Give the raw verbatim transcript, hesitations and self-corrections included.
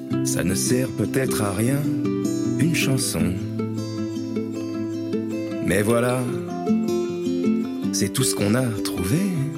ça ne sert peut-être à rien, une chanson. Mais voilà, c'est tout ce qu'on a trouvé.